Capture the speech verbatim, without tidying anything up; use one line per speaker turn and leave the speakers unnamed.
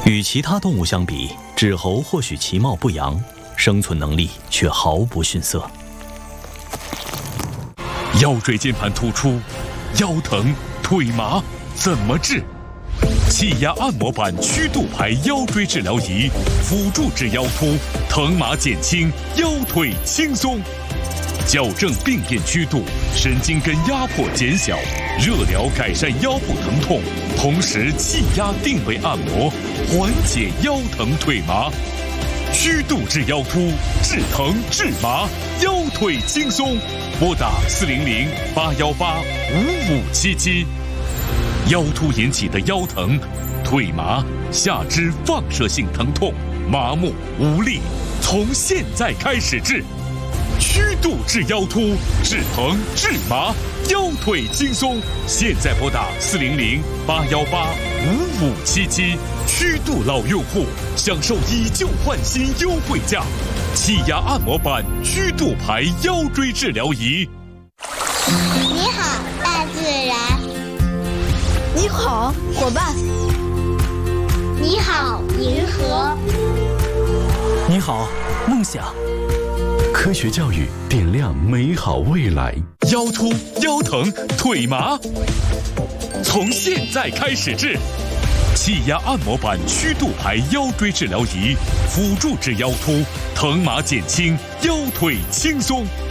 与其他动物相比，指猴或许其貌不扬，生存能力却毫不逊色。
腰椎间盘突出、腰疼、腿麻怎么治？气压按摩板曲度牌腰椎治疗仪，辅助治腰突，疼麻减轻，腰腿轻松。矫正病变曲度，神经根压迫减小，热疗改善腰部疼痛，同时气压定位按摩，缓解腰疼腿麻。曲度治腰突，治疼治麻，腰腿轻松。拨打四零零八幺八五五七七。腰突引起的腰疼、腿麻、下肢放射性疼痛、麻木无力，从现在开始治。曲度治腰突，治疼治麻，腰腿轻松。现在拨打四零零八幺八五五七七。曲度老用户享受以旧换新优惠价，气压按摩板曲度牌腰椎治疗仪。
你好，大自然。
你好，伙伴。
你好，银河。
你好，梦想。
科学教育点亮美好未来。
腰突、腰疼、腿麻，从现在开始治。气压按摩板曲度牌腰椎治疗仪，辅助治腰突，疼麻减轻，腰腿轻松。